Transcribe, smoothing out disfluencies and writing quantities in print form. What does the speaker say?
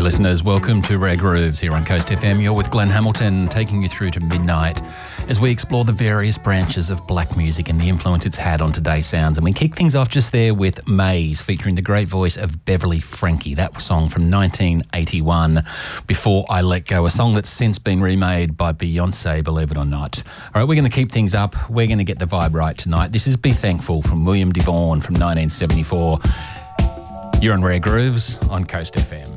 listeners, welcome to Rare Grooves here on Coast FM. You're with Glenn Hamilton, taking you through to midnight as we explore the various branches of black music and the influence it's had on today's sounds. And we kick things off just there with Maze, featuring the great voice of Beverly Frankie. That song from 1981, Before I Let Go, a song that's since been remade by Beyonce, believe it or not. All right, we're going to keep things up. We're going to get the vibe right tonight. This is Be Thankful from William DeVaughn from 1974. You're on Rare Grooves on Coast FM.